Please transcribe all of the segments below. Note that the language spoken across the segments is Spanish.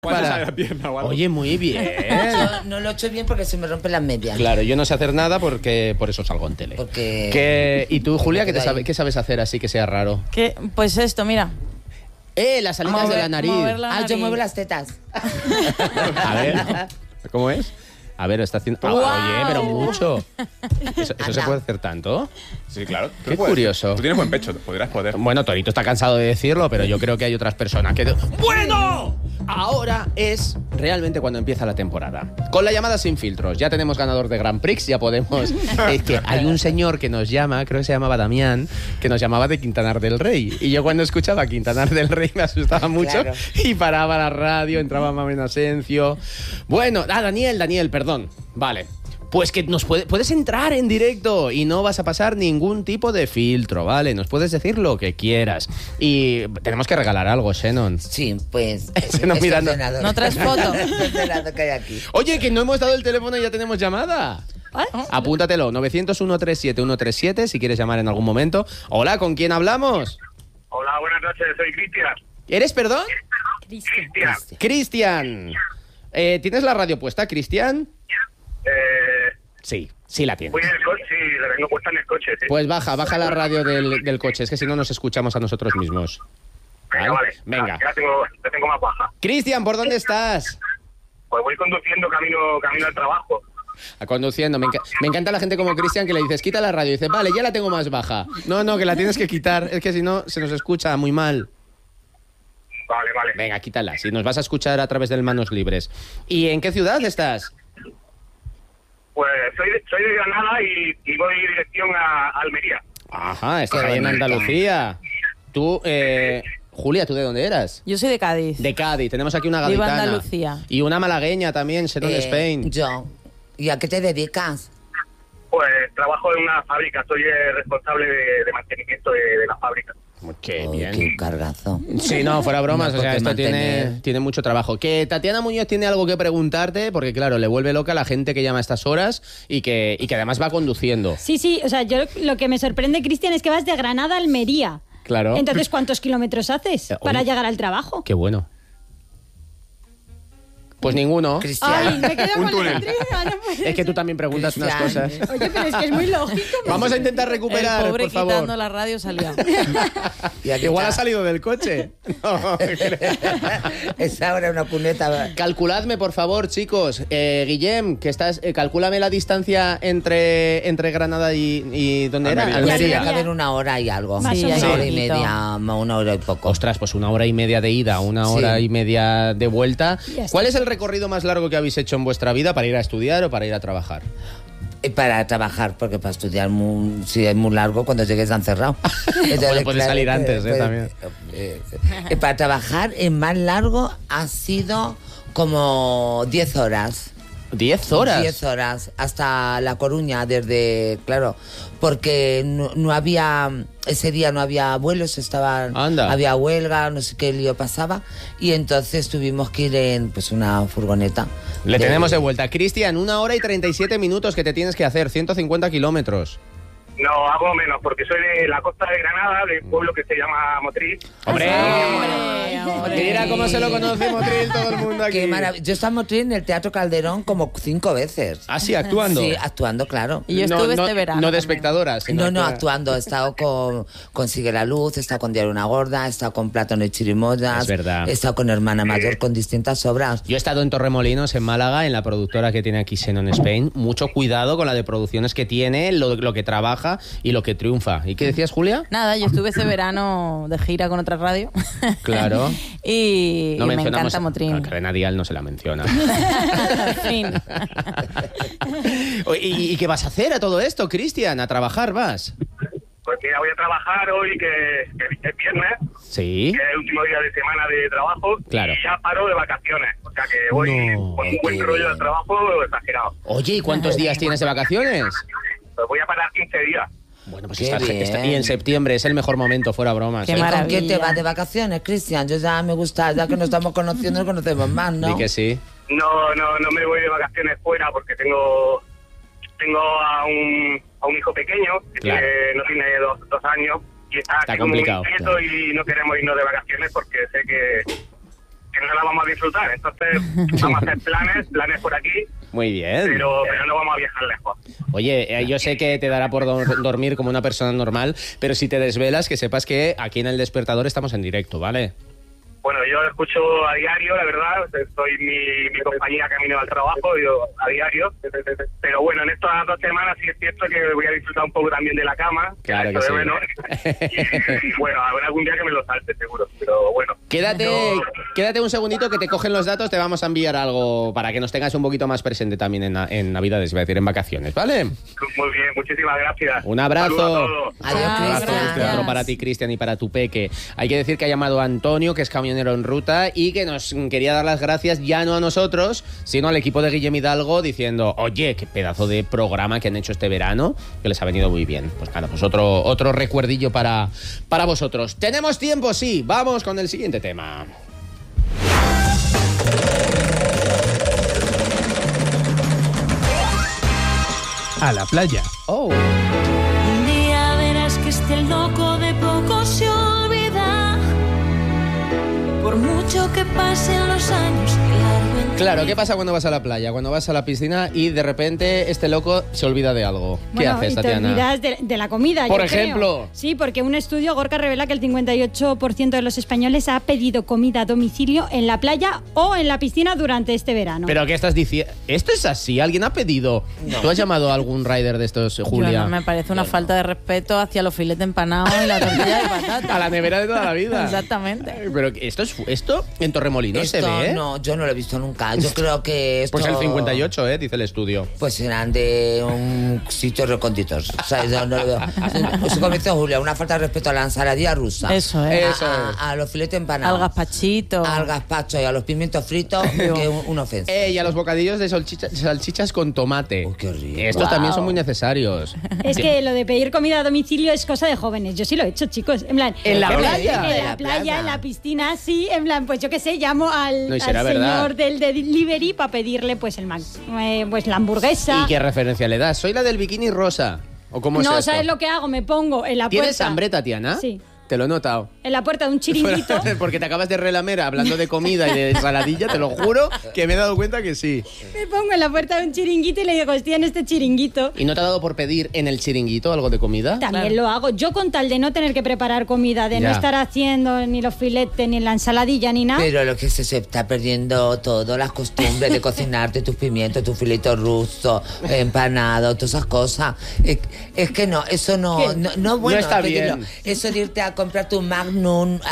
¿Cuánto sale la pierna o algo? Oye, muy bien. Yo no lo he hecho bien porque se me rompen las medias. Claro, yo no sé hacer nada porque por eso salgo en tele. ¿Y tú, Julia, qué sabes hacer así que sea raro? Pues esto, mira. Las alitas de la nariz. Yo muevo las tetas. A ver, ¿cómo es? A ver, está haciendo... ¡Wow! Oye, pero mucho. ¿Eso se puede hacer tanto? Sí, claro. Qué curioso. Tú tienes buen pecho, podrás poder. Bueno, Torito está cansado de decirlo, pero yo creo que hay otras personas que... ¡Bueno! Ahora es realmente cuando empieza la temporada. Con la llamada sin filtros. Ya tenemos ganador de Grand Prix, ya podemos... Es que hay un señor que nos llama, creo que se llamaba Damián, que nos llamaba de Quintanar del Rey. Y yo cuando escuchaba Quintanar del Rey me asustaba mucho. Claro. Y paraba la radio, entraba Mamen Asencio. Bueno, Daniel, perdón. Vale. Pues que puedes entrar en directo y no vas a pasar ningún tipo de filtro, ¿vale? Nos puedes decir lo que quieras. Y tenemos que regalar algo, Shannon. Sí, pues... Shannon mirando. No traes foto. Que hay aquí. Oye, que no hemos dado el teléfono y ya tenemos llamada. Apúntatelo, 901-37-137, si quieres llamar en algún momento. Hola, ¿con quién hablamos? Hola, buenas noches, soy Cristian. ¿Eres, perdón? Cristian. Cristian. ¿Tienes la radio puesta, Cristian? Sí la tienes. Voy en el coche, sí, la tengo puesta en el coche, sí. Pues baja la radio del coche, es que si no nos escuchamos a nosotros mismos. Vale. Venga. Ya la tengo más baja. Cristian, ¿por dónde estás? Pues voy conduciendo camino al trabajo. Conduciendo. Me encanta la gente como Cristian que le dices, quita la radio. Y dice, vale, ya la tengo más baja. No, que la tienes que quitar. Es que si no, se nos escucha muy mal. Vale. Venga, quítala. Si nos vas a escuchar a través del Manos Libres. ¿Y en qué ciudad estás? Pues soy de Granada y voy dirección a Almería. Ajá, estás ahí en Andalucía. Tú, Julia, ¿tú de dónde eras? Yo soy de Cádiz. De Cádiz. Tenemos aquí una gaditana. Viva Andalucía. Y una malagueña también, Shannon Spain. Yo. ¿Y a qué te dedicas? Pues trabajo en una fábrica, soy el responsable de mantenimiento de la fábrica. Qué bien. Qué cargazo. Sí, no, fuera bromas, No, o sea, esto mantener... tiene mucho trabajo. Que Tatiana Muñoz tiene algo que preguntarte, porque claro, le vuelve loca a la gente que llama a estas horas y que además va conduciendo. Sí, o sea, yo lo que me sorprende, Cristian, es que vas de Granada a Almería. Claro. Entonces, ¿cuántos kilómetros haces para llegar al trabajo? Qué bueno. Pues ninguno. Cristian. Ay, me quedo Un con túnel. la intriga, no puede Es que tú ser. también preguntas unas cosas. Oye, pero es que es muy lógico. Vamos a intentar recuperar, El pobre por favor. quitando la radio salía. Y aquí Igual ha está. salido del coche. No. Es ahora una cuneta. Calculadme, por favor, chicos. Guillem, que estás, calcúlame la distancia entre Granada y ¿dónde era? Almería. Tiene Almería. que haber una hora y algo. Más o Una menos. hora y Poquito. media, una hora y poco. Ostras, pues 1 hora y media de ida, 1 hora Sí. y media de vuelta. Ya está. ¿Cuál es el recorrido más largo que habéis hecho en vuestra vida para ir a estudiar o para ir a trabajar? Para trabajar, porque para estudiar si es muy largo, cuando llegues han cerrado. Bueno, puedes salir antes, también. Para trabajar, el más largo ha sido como 10 horas. 10 horas. 10 horas, hasta La Coruña, claro, porque no había, ese día no había vuelos, Anda. había huelga, no sé qué lío pasaba, y entonces tuvimos que ir en una furgoneta. Le tenemos de vuelta. Cristian, 1 hora y 37 minutos que te tienes que hacer, 150 kilómetros. No, hago menos, porque soy de la costa de Granada, de un pueblo que se llama Motril. ¡Hombre! Hombre. Mira cómo se lo conoce Motril todo el mundo aquí. Qué maravilla. Yo estaba en el Teatro Calderón como 5 veces. Ah, sí, actuando. Sí, actuando, claro. Y yo estuve no, este verano. No de también. espectadora, sino No, que- actuando. He estado con Sigue la Luz, he estado con Diario Una Gorda, he estado con Plátano y Chirimoyas. Es verdad. He estado con Hermana Mayor, con distintas obras. Yo he estado en Torremolinos, en Málaga, en la productora que tiene aquí Shannon Spain. Mucho cuidado con la de producciones que tiene, lo que trabaja y lo que triunfa. ¿Y qué decías, Julia? Nada, yo estuve este verano de gira con otra radio. Claro. y me mencionamos encanta Motril. a Cadena Dial no se la menciona. Fin. ¿Y qué vas a hacer a todo esto, Cristian? ¿A trabajar vas? Pues mira, voy a trabajar hoy, que es viernes, Sí. que es el último día de semana de trabajo, Claro. y ya paro de vacaciones. O sea que voy No. con un buen Qué rollo bien. de trabajo exagerado. Oye, ¿y cuántos días tienes de vacaciones? Pues voy a parar 15 días. Bueno, pues Qué bien. y en septiembre es el mejor momento, fuera bromas. Qué ¿eh? ¿Y con maravilla. quién te vas de vacaciones, Cristian? Yo ya me gusta, ya que nos estamos conociendo, nos conocemos más, ¿no? Di que sí. No me voy de vacaciones fuera porque tengo a un hijo pequeño que Claro. no tiene dos años y está aquí como muy complicado, inquieto y no queremos irnos de vacaciones porque sé que no la vamos a disfrutar. Entonces vamos a hacer planes por aquí, Muy bien. pero no vamos a viajar lejos. Oye, yo sé que te dará por dormir como una persona normal, pero si te desvelas, que sepas que aquí en El Despertador estamos en directo, ¿vale? Bueno, yo escucho a diario, la verdad. Soy mi compañía camino al trabajo, yo a diario. Pero bueno, en estas 2 semanas sí es cierto que voy a disfrutar un poco también de la cama. Claro que sí. Y bueno, habrá algún día que me lo salte, seguro. Pero bueno. Quédate un segundito que te cogen los datos, te vamos a enviar algo para que nos tengas un poquito más presente también en Navidades, voy a decir, en vacaciones, ¿vale? Muy bien, muchísimas gracias. Un abrazo. Saludos a todos. Adiós, Un abrazo Cristian. otro para ti, Cristian, y para tu peque. Hay que decir que ha llamado a Antonio, que es camionero en ruta, y que nos quería dar las gracias ya no a nosotros, sino al equipo de Guillem Hidalgo, diciendo, oye, qué pedazo de programa que han hecho este verano, que les ha venido muy bien. Pues nada, pues otro recuerdillo para vosotros. ¿Tenemos tiempo? Sí. Vamos con el siguiente tema. A la playa. Oh. Un día verás que este loco de poco se olvida. Por mucho que pasen los años, Claro, ¿qué pasa cuando vas a la playa? Cuando vas a la piscina y de repente este loco se olvida de algo. ¿Qué Bueno, haces, y te Tatiana? olvidas de la comida, Por yo creo. ejemplo. Sí, porque un estudio, Gorka, revela que el 58% de los españoles ha pedido comida a domicilio en la playa o en la piscina durante este verano. ¿Pero qué estás diciendo? ¿Esto es así? ¿Alguien ha pedido? ¿Tú has llamado a algún rider de estos, Julia? Yo no, me parece una falta de respeto hacia los filetes empanados y la tortilla de patata. A la nevera de toda la vida. Exactamente. Pero esto en Torremolinos se Esto ve, ¿eh? no, yo no lo he visto nunca. Yo creo que esto... Pues el 58, dice el estudio. Pues serán de un sitio recónditos. O sea, yo no lo veo. Eso como dice Julia, una falta de respeto a la ensaladilla rusa. Eso es. Eso es. A los filetes empanados. Al gazpachito. Al gazpacho y a los pimientos fritos, que es una ofensa. Y a los bocadillos de salchichas con tomate. Uy, qué rico. Estos Wow. también son muy necesarios. Es que lo de pedir comida a domicilio es cosa de jóvenes. Yo sí lo he hecho, chicos. En plan, ¿En la en playa? En la playa, en la piscina, sí. En plan, pues yo qué sé, llamo al No, y será verdad. señor del delivery para pedirle pues pues la hamburguesa. ¿Y qué referencia le das? Soy la del bikini rosa. ¿O cómo es No, esto? ¿sabes lo que hago? Me pongo en la ¿Tienes puerta. hambre, Tatiana? Sí. Te lo he notado. En la puerta de un chiringuito. Porque te acabas de relamer hablando de comida y de ensaladilla, te lo juro que me he dado cuenta que sí. Me pongo en la puerta de un chiringuito y le digo, estoy en este chiringuito. ¿Y no te ha dado por pedir en el chiringuito algo de comida? También lo hago. Yo con tal de no tener que preparar comida, de no Ya. estar haciendo ni los filetes, ni la ensaladilla, ni nada. Pero lo que se está perdiendo todo, las costumbres de cocinarte tus pimientos, tus filetos rusos, empanados, todas esas cosas. Es que no, eso no, ¿Qué? no bueno. No está pedirlo. bien. Eso de irte a comprar tu Magnum,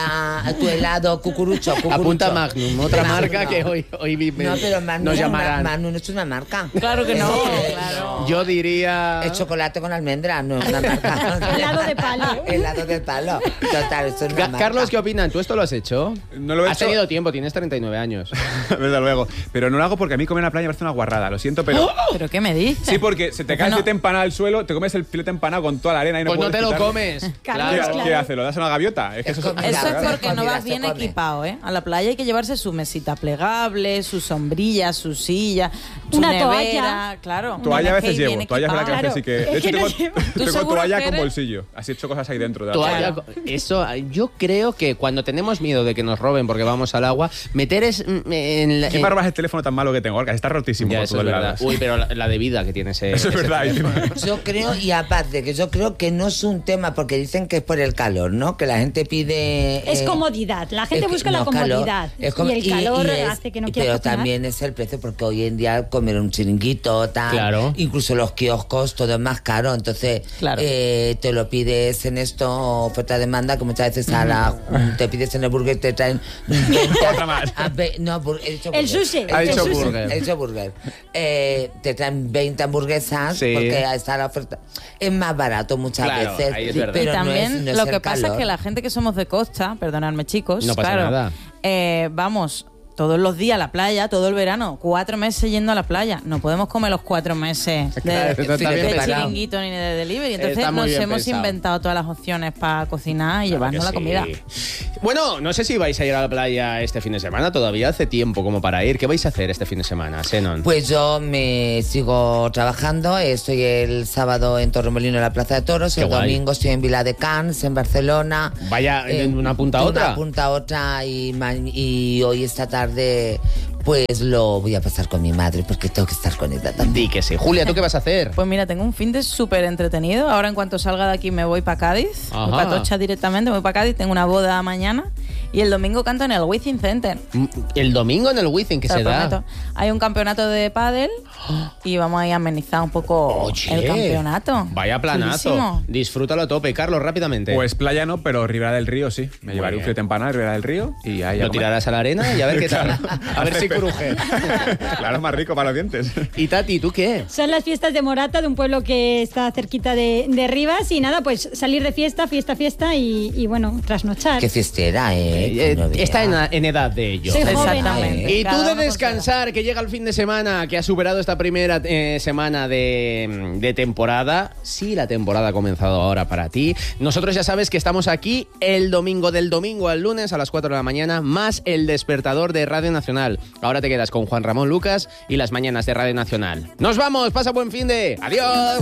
a tu helado, cucurucho. Apunta Magnum, otra Magnum, marca no. que hoy No, pero Magnum, nos llamarán. Magnum es una marca. Claro que no. Eh, Claro. Yo diría... Es chocolate con almendra, no es una marca. Helado de palo. Helado de palo. Total, eso es una marca. Carlos, ¿qué opinan? ¿Tú esto lo has hecho? No lo he Has hecho. tenido tiempo, tienes 39 años. Desde luego. Pero no lo hago porque a mí comer en la playa me parece una guarrada, lo siento, pero... ¿Pero qué me dices? Sí, porque se te cae el No. filete empanado al suelo, te comes el filete empanado con toda la arena y no Pues no puedes te lo quitarlo. comes. Carlos, ¿Qué, claro. qué hace? ¿Lo das a una gaviota? Es que eso es... Comida. Eso es Claro, porque no comida vas se bien come. equipado, ¿eh? A la playa hay que llevarse su mesita plegable, su sombrilla, su silla, su Una nevera, toalla. claro. Toalla a Tienes que veces ir llevo, bien toalla es verdad que a equipado. veces sí que... Claro, De es hecho, que no tengo, llevo. ¿Tú tengo seguro toalla que con eres? bolsillo. Así he hecho cosas ahí dentro. De la Toalla, playa. eso, yo creo que cuando tenemos miedo de que nos roben porque vamos al agua, meter es en la... ¿Qué barbas el teléfono tan malo que tengo, Orca? Está rotísimo Ya, por eso es todos verdad. lados. Uy, pero la de vida que tiene ese... Eso es ese verdad. teléfono. Yo creo, y aparte, que yo creo que no es un tema, porque dicen que es por el calor, ¿no? Que la gente pide... Es comodidad. La gente es que- busca la no, calor. comodidad. Es como- y el calor y es- hace que no quiera Pero cocinar. también es el precio, porque hoy en día comer un chiringuito, tal, Claro. incluso los kioscos, todo es más caro. Entonces, Claro. te lo pides en esto, oferta-demanda, que muchas veces te pides en el burger, te traen... Otra más. No, he dicho El burger. sushi. Ha dicho el sushi. burger. He dicho burger. Te traen 20 hamburguesas Sí. porque está la oferta. Es más barato muchas Claro, veces. ahí es verdad. Pero Y también no es, no es lo el que pasa es calor. que la gente que somos de costa, perdonadme chicos, No pasa claro, nada. Vamos todos los días a la playa, todo el verano, 4 meses yendo a la playa. No podemos comer los 4 meses de, Claro, eso está bien de preparado. chiringuito ni de delivery. Está Entonces muy nos bien hemos pensado. inventado todas las opciones para cocinar y llevarnos la Que comida. sí. Bueno, no sé si vais a ir a la playa este fin de semana. Todavía hace tiempo como para ir. ¿Qué vais a hacer este fin de semana, Xenon? Pues yo me sigo trabajando. Estoy el sábado en Torremolinos, en la Plaza de Toros. Qué El guay. domingo estoy en Viladecans, en Barcelona. Vaya, de una punta a de otra. Una punta a otra. Y hoy, esta tarde, tarde pues lo voy a pasar con mi madre porque tengo que estar con ella también. Di que sí. Julia, ¿tú qué vas a hacer? Pues mira, tengo un fin de súper entretenido. Ahora en cuanto salga de aquí me voy para Cádiz. Ajá. Voy para Atocha directamente, me voy para Cádiz. Tengo una boda mañana. Y el domingo canto en el Wizzing Center. El domingo en el Wizzing, ¿qué Te se lo da? prometo. Hay un campeonato de pádel y vamos a ir a amenizar un poco Oye, el campeonato. Vaya planazo. Chulísimo. Disfrútalo a tope. Carlos, rápidamente. Pues playa no, pero Ribera del Río sí. Me llevaré un bien. filete empanado de Ribera del Río y ahí a lo comer. tirarás a la arena y a ver qué tal. A ver si cruje. Claro, más rico para los dientes. Y Tati, ¿tú qué? Son las fiestas de Morata, de un pueblo que está cerquita de Rivas. Y nada, pues salir de fiesta y bueno, trasnochar. Qué fiestera, no veas. Está en edad de ello. Soy joven, Exactamente. Y tú Cada de uno con su descansar, que llega el fin de semana, que ha superado esta primera semana de temporada. Sí, la temporada ha comenzado ahora para ti. Nosotros ya sabes que estamos aquí el domingo, del domingo al lunes a las 4 de la mañana, más el despertador de Radio Nacional. Ahora te quedas con Juan Ramón Lucas y las mañanas de Radio Nacional. ¡Nos vamos! ¡Pasa buen fin de! ¡Adiós!